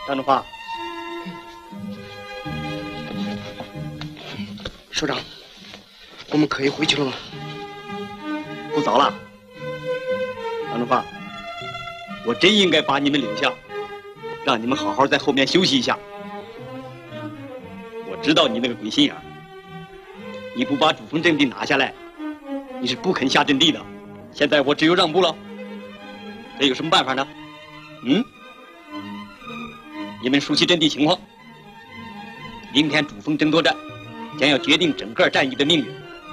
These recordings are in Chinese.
张中华， 首长，我们可以回去了吗？ 不早了。张中华，我真应该把你们留下，让你们好好在后面休息一下。我知道你那个鬼心眼，你不把主峰阵地拿下来，你是不肯下阵地的。现在我只有让步了，这有什么办法呢？你们熟悉阵地情况，明天主峰争夺战将要决定整个战役的命运。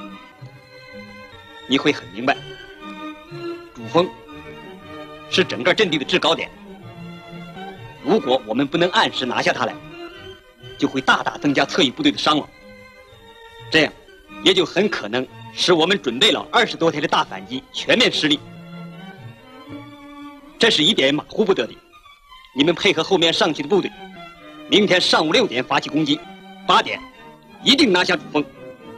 你会很明白，主峰是整个阵地的制高点。如果我们不能按时拿下它来，就会大大增加侧翼部队的伤亡，这样也就很可能使我们准备了20多天的大反击全面失利。这是一点马虎不得的。你们配合后面上去的部队，明天上午6点发起攻击，8点一定拿下主峰。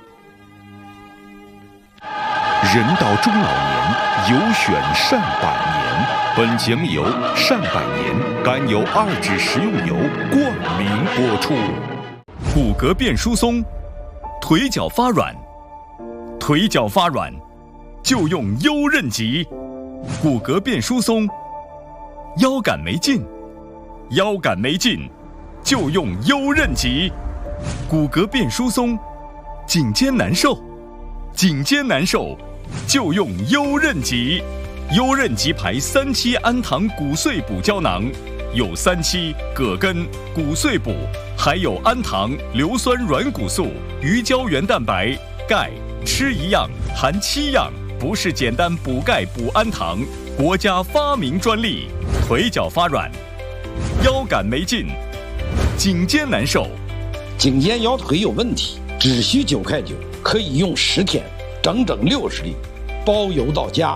人到中老年，有选善百年。本节目由善百年甘油2酯食用油冠名播出。骨骼变疏松，腿脚发软，腿脚发软就用优韧极。骨骼变疏松，腰杆没劲，腰杆没劲就用优韧极。骨骼变疏松，颈肩难受，颈肩难受就用优韧极。优韧极牌3期氨糖骨碎补胶囊，有3期葛根、骨碎补，还有氨糖、硫酸软骨素、鱼胶原蛋白、钙，吃一样含7样，不是简单补钙补氨糖，国家发明专利。腿脚发软，腰杆没劲，颈肩难受， 颈肩腰腿有问题，只需9块9，可以用10天，整整60粒，包邮到家。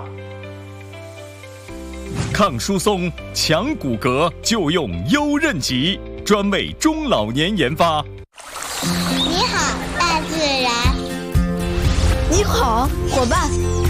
抗疏松、强骨骼就用优韧极，专为中老年研发。 你好，大自然。 你好，伙伴。